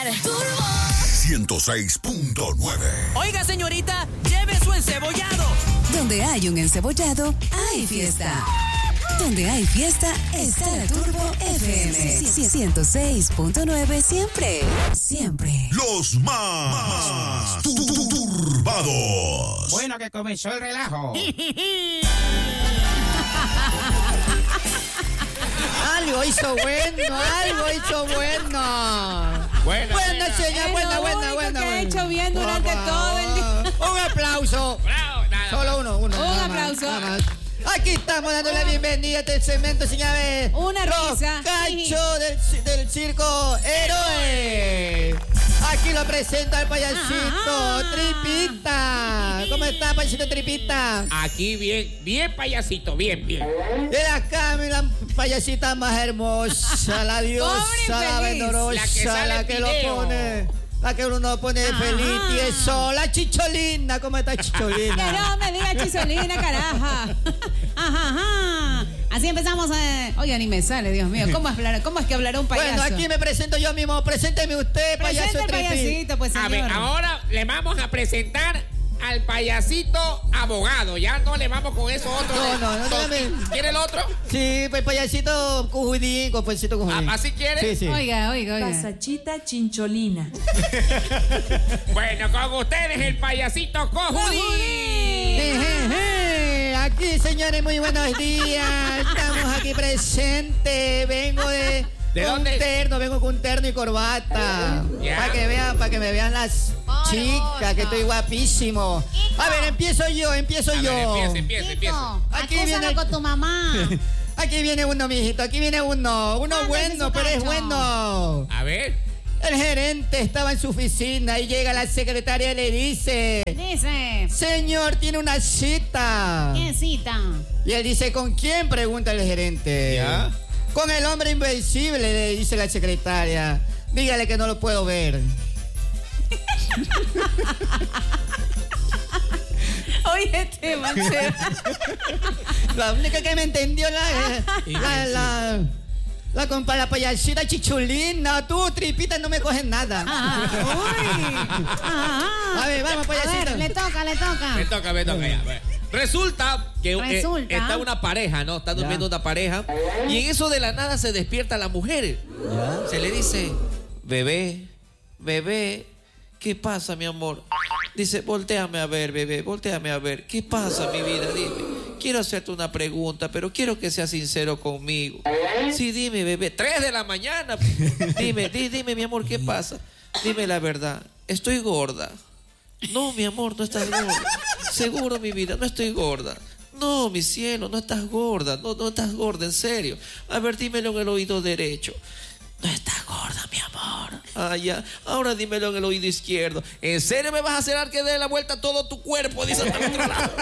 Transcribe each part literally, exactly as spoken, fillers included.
Turbo ciento seis punto nueve. Oiga, señorita, lleve su encebollado. Donde hay un encebollado, hay fiesta. Donde hay fiesta, está la Turbo F M. ciento seis punto nueve siempre, siempre. Los más tu- tu- turbados. Bueno, que comenzó el relajo. Algo hizo bueno, algo hizo bueno. Buena, Buena, señor, buena, buena, buena. que ha buena. hecho bien durante Papá. todo el día. Un aplauso. Bravo, nada. Solo uno, uno. Un nada más, aplauso. nada más. Aquí estamos dando la bienvenida a este segmento, señores. Una Los risa. cachos del, ci- del circo Héroe. Aquí lo presenta el payasito Ajá. Tripita. ¿Cómo está, payasito Tripita? Aquí bien, bien payasito, bien, bien. De acá, mira, la payasita más hermosa, la diosa, Pobre la feliz. vendorosa, La que sale la en que lo video. pone, la que uno pone Ajá. feliz y eso, la chicholina. ¿Cómo está Que chicholina? no me diga chisolina, caraja. Ajá, ajá. Así empezamos a... Oye, ni me sale, Dios mío. ¿Cómo, hablar, cómo es que hablará un payaso? Bueno, aquí me presento yo mismo. Presénteme usted, payaso Presente Tripi. payasito, pues, A ver, señor. ahora le vamos a presentar al payasito abogado. Ya no le vamos con eso otro. No, de- no, no, Son- déjame. ¿Quiere el otro? Sí, pues payasito cujudín, con payasito cujudín. Ah, ¿así quiere? Sí, sí. Oiga, oiga, oiga. Pasachita chincholina. Bueno, con ustedes el payasito Cojudín. Ejeje. Aquí, señores, muy buenos días. Estamos aquí presentes. Vengo de, ¿De con dónde? un terno, vengo con un terno y corbata. Ya. Para que vean, para que me vean las chicas, que estoy guapísimo. A ver, empiezo yo, empiezo A yo. ver, empiece, empiece, empiece. Aquí Acúsalo viene el- con tu mamá. Aquí viene uno, mijito, aquí viene uno. Uno Ándese bueno, su pero es cacho. bueno. A ver. El gerente estaba en su oficina y llega la secretaria y le dice: Dice, señor, tiene una cita. ¿qué cita? Y él dice: ¿con quién? Pregunta el gerente. Ya. Con el hombre invencible, le dice la secretaria. Dígale que no lo puedo ver. Oye, este manche. La única que me entendió la la la, la compa la payasita chichulina. Tú, Tripita, no me coges nada. Ah, uy. Ah, A ver, vamos, A payasita. ver, le toca, le toca. Me toca, me toca ya. a ver. Resulta que eh, Resulta. está una pareja, ¿no? Está durmiendo una pareja. Y en eso de la nada se despierta la mujer. Se le dice: bebé, bebé, ¿qué pasa, mi amor? Dice: voltéame a ver, bebé, voltéame a ver. ¿Qué pasa, mi vida? Dime. Quiero hacerte una pregunta, pero quiero que seas sincero conmigo. Sí, dime, bebé. Tres de la mañana. Dime, di- dime, mi amor, ¿qué pasa? Dime la verdad. Estoy gorda. No, mi amor, no estás gorda. Seguro, mi vida, no estoy gorda. No, mi cielo, no estás gorda. No, no estás gorda, en serio. A ver, dímelo en el oído derecho. No estás gorda, mi amor. Ah, ya. Ahora dímelo en el oído izquierdo. ¿En serio me vas a hacer que dé la vuelta a todo tu cuerpo? Dice hasta el otro lado.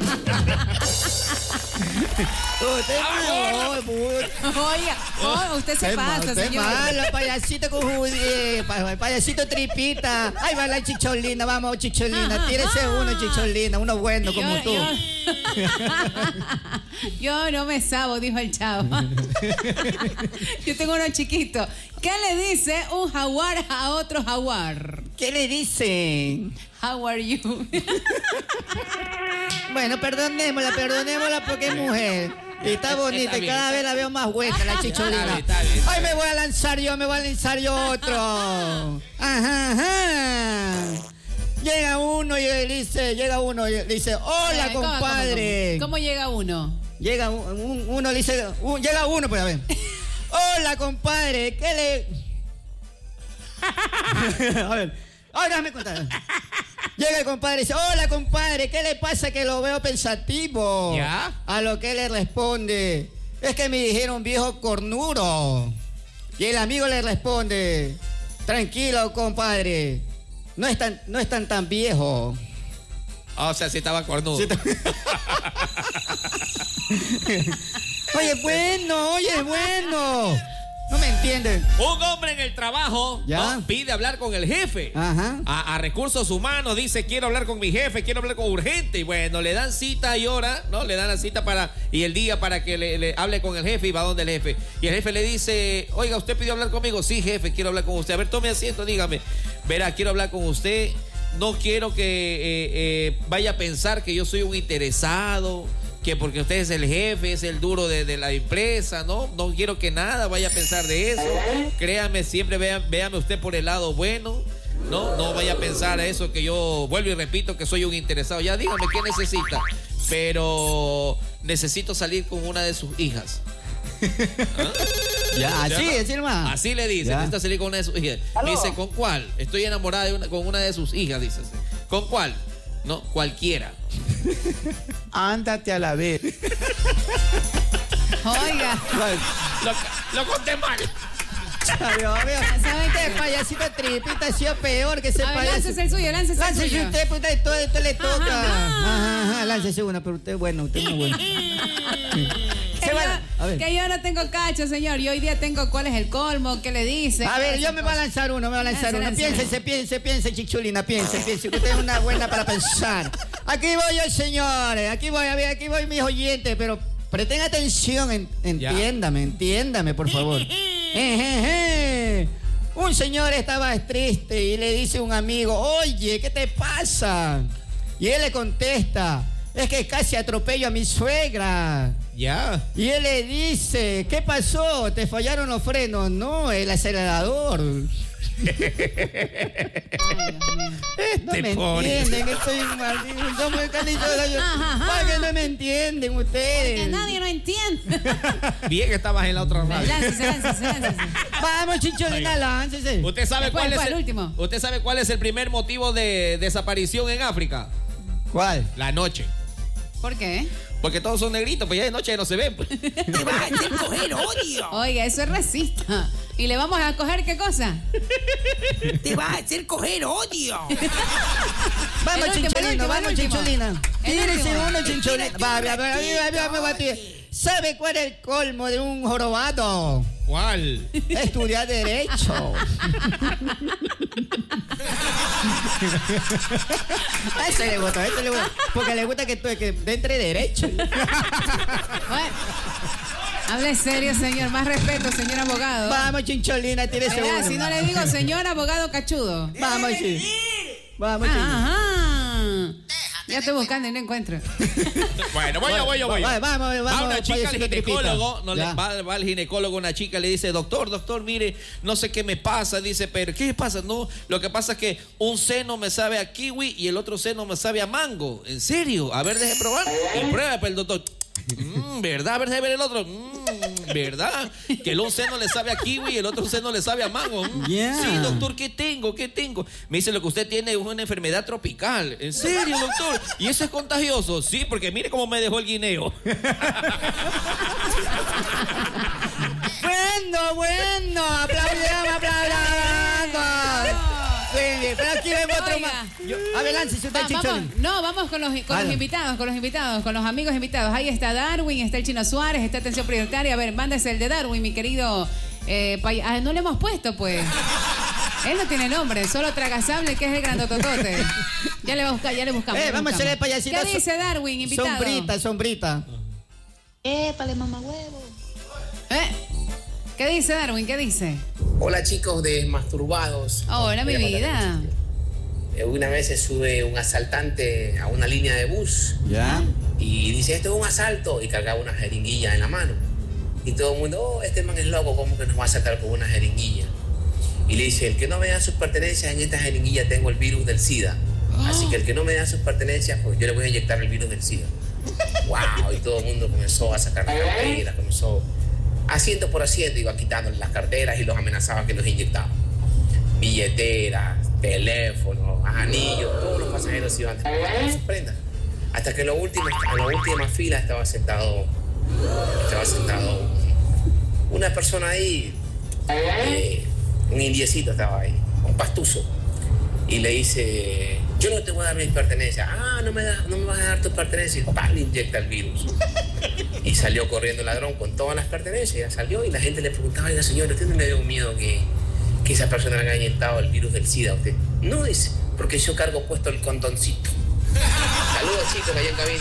Usted es malo, puto. Oiga, oh, usted se Usted pasa, malo, usted señor. malo, payasito con judí- pa- payasito Tripita. Ahí va la chicholina, vamos, chicholina. Tírese uno, chicholina, uno bueno como Yo- tú. Yo, yo no me sabo, dijo el chavo. Yo tengo uno chiquito. ¿Qué le dice un jaguar a otro jaguar? ¿Qué le dicen? How are you? Bueno, perdonémosla, perdonémosla porque es mujer. Y está bonita, Está y bien, cada está vez la veo más buena, la chicholina. Está bien, está bien, está Ay, me voy a lanzar yo, me voy a lanzar yo otro. Ajá, ajá. Llega uno y le dice, llega uno y le dice: hola, Ay, ¿cómo, cómo, compadre. ¿Cómo, cómo llega uno? Llega un- un- uno, le dice, un- llega uno, pues a ver. Hola, compadre, ¿qué le...? A ver, ahora déjame contar. Llega el compadre y dice: hola, compadre, ¿qué le pasa que lo veo pensativo? ¿Ya? A lo que él le responde: es que me dijeron viejo cornudo. Y el amigo le responde: tranquilo, compadre, no están, no están tan viejos. O sea, si estaba cornudo. Oye, bueno, oye, bueno. No me entienden. Un hombre en el trabajo ¿no? pide hablar con el jefe. Ajá. A, a recursos humanos dice, quiero hablar con mi jefe, quiero hablar con urgente. Y bueno, le dan cita y hora, ¿no? Le dan la cita para y el día para que le, le hable con el jefe y va donde el jefe. Y el jefe le dice, oiga, ¿usted pidió hablar conmigo? Sí, jefe, quiero hablar con usted. A ver, tome asiento, dígame. Verá, quiero hablar con usted. No quiero que eh, eh, vaya a pensar que yo soy un interesado, que porque usted es el jefe, es el duro de, de la empresa, ¿no? No quiero que nada vaya a pensar de eso. Créame, siempre vean, véame usted por el lado bueno, ¿no? No vaya a pensar eso, que yo vuelvo y repito que soy un interesado. Ya dígame qué necesita, pero necesito salir con una de sus hijas. ¿Ah? Ya, así, ¿Ya? así nomás. Así le dice, Ya. necesita salir con una de sus hijas. ¿Aló? Dice, ¿con cuál? Estoy enamorada de una, con una de sus hijas, dice. ¿Con cuál? No, cualquiera. Ándate a la vez. Oiga. Lo, lo conté mal. Adiós, veo. ¿Saben qué? Este payasito tripita ha sido peor que ese A ver, payaso. láncese el suyo, láncese el Láncese suyo. usted, pues usted, todo esto le toca. Ajá. Ajá, ajá, láncese una, pero usted es bueno, usted es muy bueno. Que Se yo, va- a ver. que yo no tengo cacho, señor. Y hoy día tengo cuál es el colmo, qué le dice. A ver, yo me voy a lanzar uno, me voy a lanzar Lance, uno. lance. Piénsese, piense, piense, chichulina, piense, piense, que usted es una buena para pensar. Aquí voy yo, señores, aquí voy, a ver, aquí voy mis oyentes, pero presten atención, en- entiéndame, entiéndame, por favor. Ejeje. Un señor estaba triste y le dice a un amigo, oye, ¿qué te pasa? Y él le contesta, es que casi atropello a mi suegra. Ya. Y él le dice, ¿qué pasó? ¿Te fallaron los frenos? No, el acelerador. Ay, Dios mío. No me pobre. entienden, estoy maldito. Somos el Carlito de la Yo- Ajá, ajá. ¿Por qué no me entienden ustedes? Que nadie lo entiende. Bien que estabas en la otra radio. Láncese, láncese, láncese. Vamos, Chicholina, láncese. ¿Usted sabe Después, cuál es ¿cuál? el Último. ¿Usted sabe cuál es el primer motivo de desaparición en África? ¿Cuál? La noche. ¿Por qué? Porque todos son negritos, pues ya de noche ya no se ven. Pues. Te vas a hacer coger odio. Oiga, eso es racista. ¿Y le vamos a coger qué cosa? Te vas a hacer coger odio. Vamos, El último, el Chincholina, último, el vamos, último. Chincholina. El Tírese último. uno, Chincholina. Va, va, va, va, va, va, va, va. ¿Sabe cuál es el colmo de un jorobado? ¿Cuál? Estudiar Derecho. A ese le gusta, a ese le gusta. Porque le gusta que, tú- que entre derecho. Bueno, hable serio, señor. Más respeto, señor abogado. Vamos, Chincholina, tírese Verá, uno. si no le digo señor abogado cachudo. Vamos, sí. Vamos, sí. Ajá. Ya estoy buscando y no encuentro. Bueno, voy yo, voy yo, voy yo. Va, vamos, vamos, Va una chica al payasito ginecólogo, tripita. no le, Ya. va, va al ginecólogo una chica, le dice, doctor, doctor, mire, no sé qué me pasa. Dice, pero ¿qué pasa? No, lo que pasa es que un seno me sabe a kiwi y el otro seno me sabe a mango. ¿En serio? A ver, deje probar. Y prueba, pues el doctor. Mm, ¿verdad? A ver, deje ver el otro. Mm, ¿verdad? Que el un seno le sabe a kiwi y el otro seno le sabe a mango. Mm. Yeah. Sí, doctor, ¿qué tengo? ¿Qué tengo? Me dice, lo que usted tiene es una enfermedad tropical. ¿En serio, doctor? ¿Y eso es contagioso? Sí, porque mire cómo me dejó el guineo. Bueno, bueno, aplaudamos, aplaudamos. Bien, bien, pero aquí vemos otro Oiga. más. Yo- a ver, láncese usted, Va- vamos, Chincholina. no, vamos con los, con Ah, los no. invitados, con los invitados, con los amigos invitados. Ahí está Darwin, está el Chino Suárez, está Atención Prioritaria. A ver, mándese el de Darwin, mi querido. Eh, pay- ah, no le hemos puesto, pues. Él no tiene nombre, solo Tragasable, que es el grandototote. Ya le, va a buscar, ya le buscamos. Eh, le vamos a hacerle buscamos. payasito. ¿Qué dice Darwin, invitado? Sombrita, sombrita. Épale, mamá huevo. ¿Eh? ¿Qué dice Darwin? ¿Qué dice? Hola chicos de Masturbados. Hola, mi Voy a contar vida. un chiste. Eh, Una vez se sube un asaltante a una línea de bus ¿Ya? y dice, esto es un asalto, y cargaba una jeringuilla en la mano. Y todo el mundo, oh, este man es loco, ¿cómo que nos va a sacar con una jeringuilla? Y le dice, el que no me da sus pertenencias, en esta jeringuilla tengo el virus del SIDA. Así que el que no me da sus pertenencias, pues yo le voy a inyectar el virus del SIDA. ¡Wow! Y todo el mundo comenzó a sacar las carteras, comenzó asiento por asiento, iba quitándole las carteras y los amenazaba que los inyectaba. Billeteras, teléfonos, anillos, todos los pasajeros iban con sus prendas. Hasta que en, lo último, en la última fila estaba sentado, estaba sentado una persona ahí, eh, un indiecito estaba ahí, un pastuso, y le dice, yo no te voy a dar mis pertenencias. Ah, no me, da, no me vas a dar tus pertenencias. Y ¡pam! Le inyecta el virus. Y salió corriendo el ladrón con todas las pertenencias. Salió y la gente le preguntaba, oiga señor, ¿usted no le dio miedo que, que esa persona le haya inyectado el virus del SIDA a usted? No, dice, porque yo cargo puesto el condoncito. Saludos chicos, allá en cabina.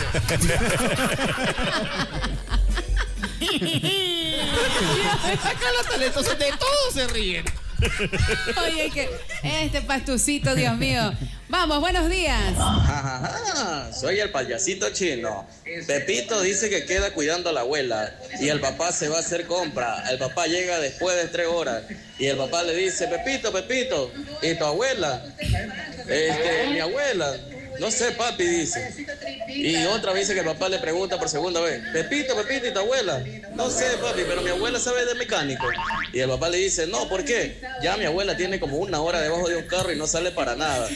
Acá los talentosos de todos se ríen. Oye, que este pastucito, Dios mío. Vamos, buenos días. Ajá, soy el payasito chino. Pepito dice que queda cuidando a la abuela y el papá se va a hacer compra. El papá llega después de tres horas y el papá le dice, Pepito, Pepito, ¿y tu abuela? Este, mi abuela. No sé, papi, dice. Y otra vez dice que el papá le pregunta por segunda vez, Pepito, Pepito, ¿y tu abuela? No sé, papi, pero mi abuela sabe de mecánico. Y el papá le dice, no, ¿por qué? Ya mi abuela tiene como una hora debajo de un carro y no sale para nada.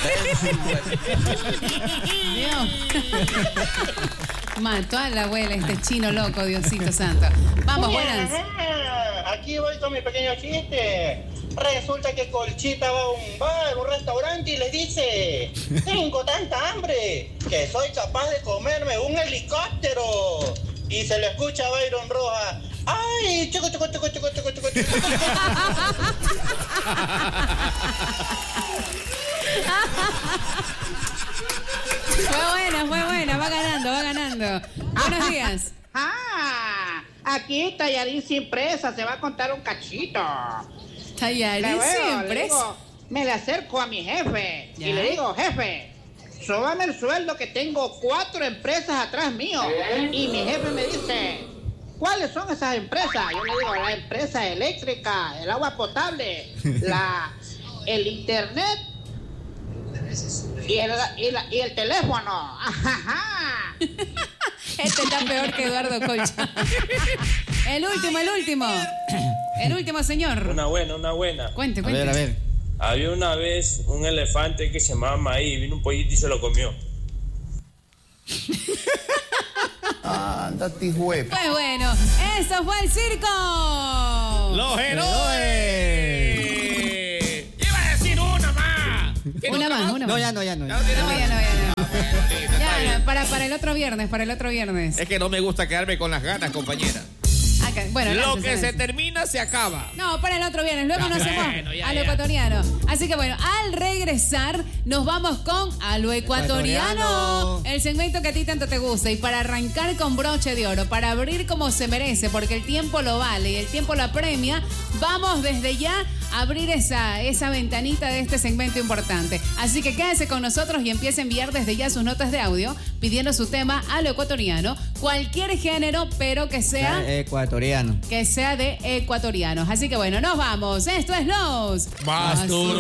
Dios. Mató a la abuela este chino loco, Diosito santo. Vamos, buenas. Aquí voy con mi pequeño chiste. Resulta que Colchita va a un bar, un restaurante y le dice, tengo tanta hambre que soy capaz de comerme un helicóptero. Y se le escucha a Byron Roja, ¡ay! Choco, choco, choco, choco, choco, choco, choco. Fue buena, fue buena, va ganando, va ganando. Buenos días. Ah, aquí Tallarín sin presa, se va a contar un cachito. Tallarín sin presa. Me le acerco a mi jefe ¿Ya? y le digo, jefe, súbame el sueldo que tengo cuatro empresas atrás mío. Y mi jefe me dice, ¿cuáles son esas empresas? Yo le digo, la empresa eléctrica, el agua potable, la, el internet y el, y la, y el teléfono. Ajaja. Este está peor que Eduardo Colcha. El último, el último. El último, señor. Una buena, una buena. Cuente, cuente. A ver, a ver. Había una vez un elefante que se llamaba Maí, vino un pollito y se lo comió. Ándate, juez. Pues bueno, eso fue el circo. ¡Los héroes! ¡Iba a decir una más! Una más, una más. No, ya no, ya no. No, ya no, ya no. Ya, no, para, para el otro viernes, para el otro viernes. Es que no me gusta quedarme con las ganas, compañera. Acá, bueno, Lo gracias, que se gracias. termina se acaba. No, para el otro viernes. Luego Ya, nos hacemos bueno, ya, a lo ya. ecuatoriano. Así que bueno, al regresar nos vamos con a lo ecuatoriano. Ecuatoriano. El segmento que a ti tanto te gusta. Y para arrancar con broche de oro, para abrir como se merece, porque el tiempo lo vale y el tiempo lo apremia, vamos desde ya a abrir esa, esa ventanita de este segmento importante. Así que quédese con nosotros y empiece a enviar desde ya sus notas de audio pidiendo su tema a lo ecuatoriano. Cualquier género, pero que sea... Ecuatoriano. que sea de ecuatorianos. Así que bueno, nos vamos. Esto es Los Masturbados.